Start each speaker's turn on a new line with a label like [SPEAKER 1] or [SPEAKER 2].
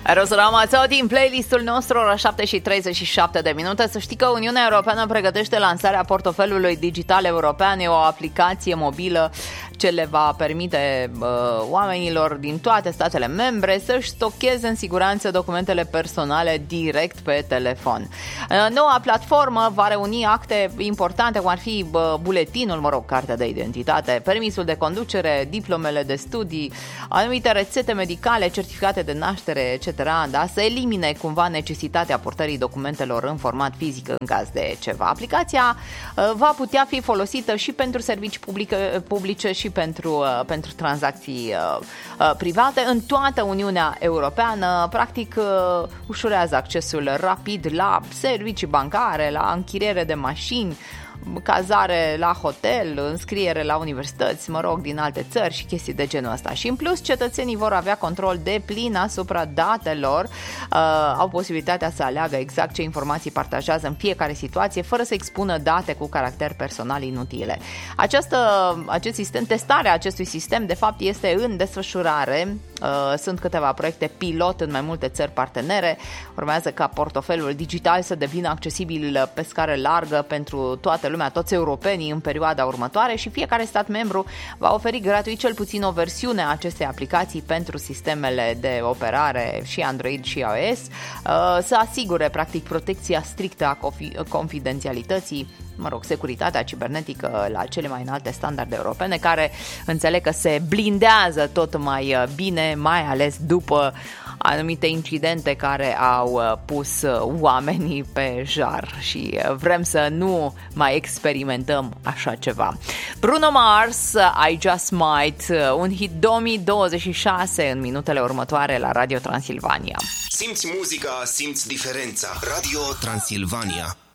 [SPEAKER 1] Rosarama Țău din playlistul nostru, ora 7:37 de minute. Să știi că Uniunea Europeană pregătește lansarea portofelului digital european. E o aplicație mobilă ce le va permite oamenilor din toate statele membre să-și stocheze în siguranță documentele personale direct pe telefon. Noua platformă va reuni acte importante, cum ar fi buletinul, cartea de identitate, permisul de conducere, diplomele de studii, anumite rețete medicale, certificate de naștere, etc., da? Să elimine cumva necesitatea purtării documentelor în format fizic în caz de ceva. Aplicația va putea fi folosită și pentru servicii publice și pentru tranzacții private în toată Uniunea Europeană. Practic ușurează accesul rapid la servicii bancare, la închiriere de mașini, cazare la hotel, înscriere la universități, din alte țări și chestii de genul ăsta. Și în plus, cetățenii vor avea control deplin asupra datelor, au posibilitatea să aleagă exact ce informații partajează în fiecare situație, fără să expună date cu caracter personal inutile. Acest sistem, testarea acestui sistem, de fapt, este în desfășurare. Sunt câteva proiecte pilot în mai multe țări partenere. Urmează ca portofelul digital să devină accesibil pe scară largă pentru toată lumea, toți europenii în perioada următoare, și fiecare stat membru va oferi gratuit cel puțin o versiune a acestei aplicații pentru sistemele de operare și Android și iOS, să asigure practic protecția strictă a confidențialității, securitatea cibernetică la cele mai înalte standarde europene, care înțeleg că se blindează tot mai bine, mai ales după anumite incidente care au pus oamenii pe jar și vrem să nu mai experimentăm așa ceva. Bruno Mars, I Just Might, un hit 2026 în minutele următoare la Radio Transilvania.
[SPEAKER 2] Simți muzica, simți diferența. Radio Transilvania.